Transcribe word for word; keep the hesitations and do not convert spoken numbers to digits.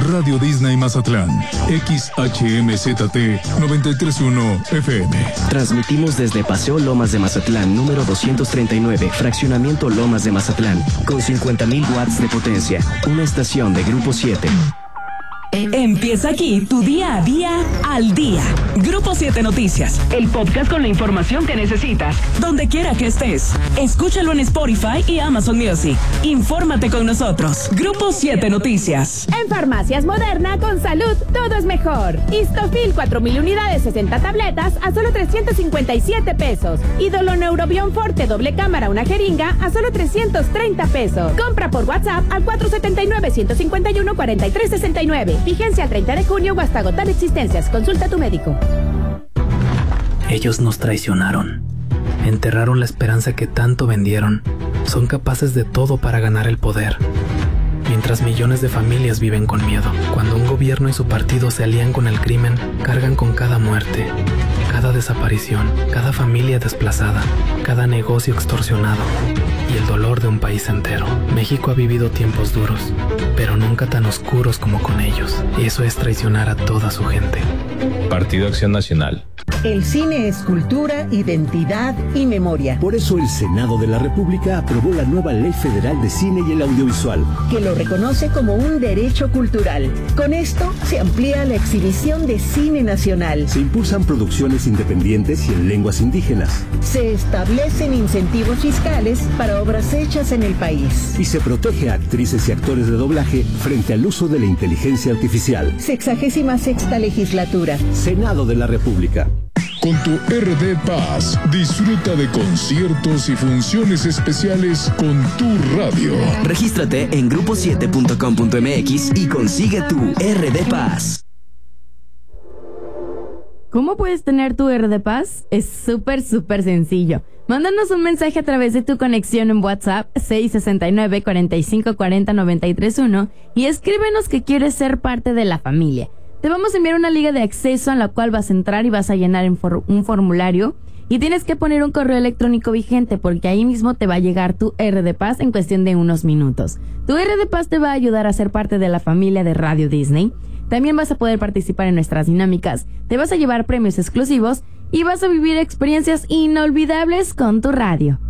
Radio Disney Mazatlán, X H M Z T noventa y tres punto uno F M. Transmitimos desde Paseo Lomas de Mazatlán, número doscientos treinta y nueve, Fraccionamiento Lomas de Mazatlán, con cincuenta mil watts de potencia. Una estación de Grupo siete. Empieza aquí tu día a día al día. Grupo siete Noticias, el podcast con la información que necesitas, donde quiera que estés. Escúchalo en Spotify y Amazon Music. Infórmate con nosotros. Grupo siete Noticias. En Farmacias Moderna, con salud, todo es mejor. Histofil cuatro mil unidades, sesenta tabletas a solo trescientos cincuenta y siete pesos. Y Doloneurobion Forte doble cámara, una jeringa a solo trescientos treinta pesos. Compra por WhatsApp al cuatro siete nueve, uno cinco uno, cuatro tres seis nueve. Vigencia el treinta de junio o hasta agotar existencias. Consulta a tu médico. Ellos nos traicionaron. Enterraron la esperanza que tanto vendieron. Son capaces de todo para ganar el poder. Mientras millones de familias viven con miedo. Cuando un gobierno y su partido se alían con el crimen, cargan con cada muerte, cada desaparición, cada familia desplazada, cada negocio extorsionado y el dolor de un país entero. México ha vivido tiempos duros, pero nunca tan oscuros como con ellos. Y eso es traicionar a toda su gente. Partido Acción Nacional. El cine es cultura, identidad y memoria. Por eso el Senado de la República aprobó la nueva Ley Federal de Cine y el Audiovisual, que lo reconoce como un derecho cultural. Con esto se amplía la exhibición de cine nacional. Se impulsan producciones independientes y en lenguas indígenas. Se establecen incentivos fiscales para obras hechas en el país. Y se protege a actrices y actores de doblaje frente al uso de la inteligencia artificial. Sexagésima sexta legislatura. Senado de la República. Con tu R D Paz, disfruta de conciertos y funciones especiales con tu radio. Regístrate en grupo siete punto com punto m x y consigue tu R D Paz. ¿Cómo puedes tener tu R D Paz? Es súper, súper sencillo. Mándanos un mensaje a través de tu conexión en WhatsApp seis seis nueve, cuatro cinco cuatro cero, nueve tres uno y escríbenos que quieres ser parte de la familia. Te vamos a enviar una liga de acceso en la cual vas a entrar y vas a llenar un formulario y tienes que poner un correo electrónico vigente porque ahí mismo te va a llegar tu R D Paz en cuestión de unos minutos. Tu R D Paz te va a ayudar a ser parte de la familia de Radio Disney. También vas a poder participar en nuestras dinámicas, te vas a llevar premios exclusivos y vas a vivir experiencias inolvidables con tu radio.